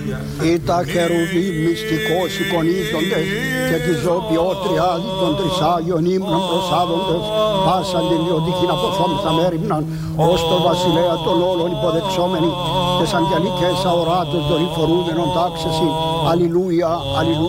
Ή τα χερουβί μυστικώς εικονίζοντες και τη ζωοποιό τριάδη των τρισάγιων ύμνων προσάδοντες πάσαν την διοντική από φόμθα μέρημναν ως το βασιλέα των όλων υποδεξόμενοι τες αγγελικές αοράτες δορυφορούμενων τάξεσιν. Αλληλούια, αλληλούια.